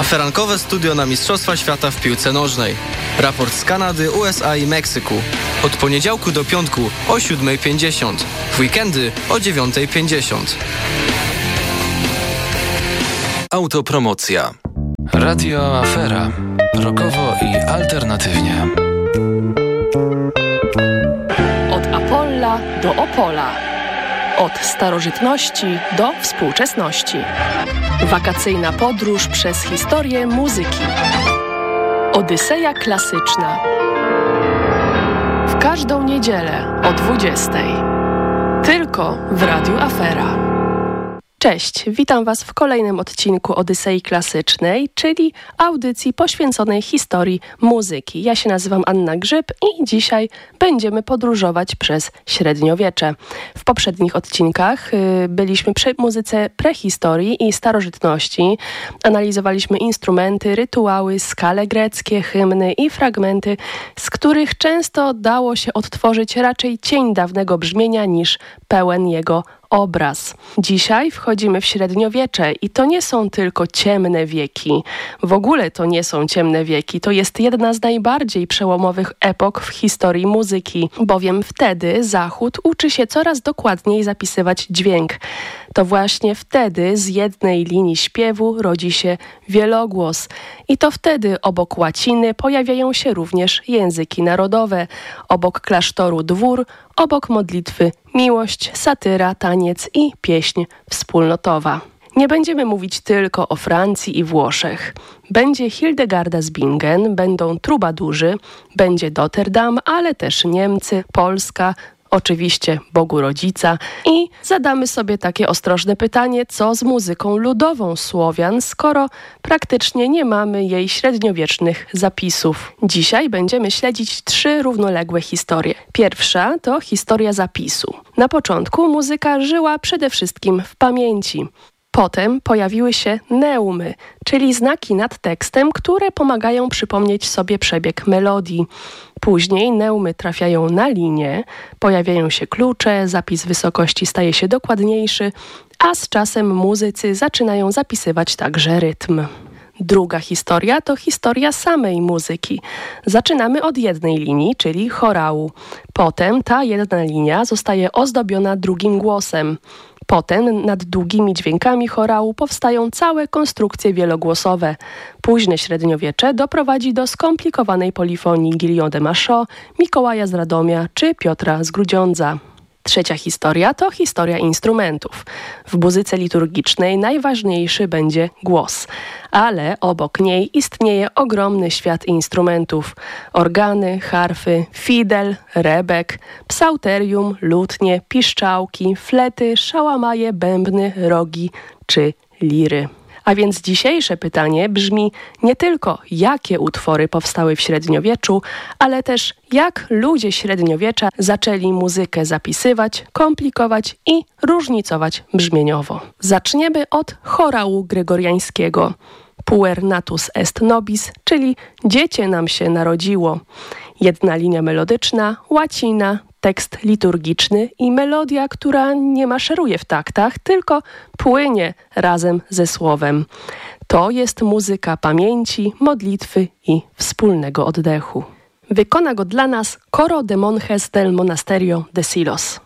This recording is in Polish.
Aferankowe studio na Mistrzostwa Świata w piłce nożnej. Raport z Kanady, USA i Meksyku. Od poniedziałku do piątku o 7:50. W weekendy o 9:50. Autopromocja. Radio Afera. Rockowo i alternatywnie. Od Apolla do Opola. Od starożytności do współczesności. Wakacyjna podróż przez historię muzyki. Odyseja klasyczna. W każdą niedzielę o 20:00. Tylko w Radiu Afera. Cześć, witam Was w kolejnym odcinku Odysei Klasycznej, czyli audycji poświęconej historii muzyki. Ja się nazywam Anna Grzyb i dzisiaj będziemy podróżować przez średniowiecze. W poprzednich odcinkach byliśmy przy muzyce prehistorii i starożytności. Analizowaliśmy instrumenty, rytuały, skale greckie, hymny i fragmenty, z których często dało się odtworzyć raczej cień dawnego brzmienia niż pełen jego obraz. Dzisiaj wchodzimy w średniowiecze i to nie są tylko ciemne wieki. W ogóle to nie są ciemne wieki. To jest jedna z najbardziej przełomowych epok w historii muzyki, bowiem wtedy Zachód uczy się coraz dokładniej zapisywać dźwięk. To właśnie wtedy z jednej linii śpiewu rodzi się wielogłos. I to wtedy obok łaciny pojawiają się również języki narodowe. Obok klasztoru dwór, obok modlitwy miłość, satyra, taniec i pieśń wspólnotowa. Nie będziemy mówić tylko o Francji i Włoszech. Będzie Hildegarda z Bingen, będą trubadurzy, będzie Rotterdam, ale też Niemcy, Polska, oczywiście Bogu Rodzica i zadamy sobie takie ostrożne pytanie, co z muzyką ludową Słowian, skoro praktycznie nie mamy jej średniowiecznych zapisów. Dzisiaj będziemy śledzić 3 równoległe historie. Pierwsza to historia zapisu. Na początku muzyka żyła przede wszystkim w pamięci. Potem pojawiły się neumy, czyli znaki nad tekstem, które pomagają przypomnieć sobie przebieg melodii. Później neumy trafiają na linię, pojawiają się klucze, zapis wysokości staje się dokładniejszy, a z czasem muzycy zaczynają zapisywać także rytm. Druga historia to historia samej muzyki. Zaczynamy od jednej linii, czyli chorału. Potem ta jedna linia zostaje ozdobiona drugim głosem. Potem nad długimi dźwiękami chorału powstają całe konstrukcje wielogłosowe. Późne średniowiecze doprowadzi do skomplikowanej polifonii Guillaume de Machaut, Mikołaja z Radomia czy Piotra z Grudziądza. Trzecia historia to historia instrumentów. W muzyce liturgicznej najważniejszy będzie głos, ale obok niej istnieje ogromny świat instrumentów. Organy, harfy, fidel, rebek, psauterium, lutnie, piszczałki, flety, szałamaje, bębny, rogi czy liry. A więc dzisiejsze pytanie brzmi nie tylko, jakie utwory powstały w średniowieczu, ale też jak ludzie średniowiecza zaczęli muzykę zapisywać, komplikować i różnicować brzmieniowo. Zaczniemy od chorału gregoriańskiego. Puer natus est nobis, czyli dziecię nam się narodziło. Jedna linia melodyczna, łacina, tekst liturgiczny i melodia, która nie maszeruje w taktach, tylko płynie razem ze słowem. To jest muzyka pamięci, modlitwy i wspólnego oddechu. Wykona go dla nas Coro de Monjes del Monasterio de Silos.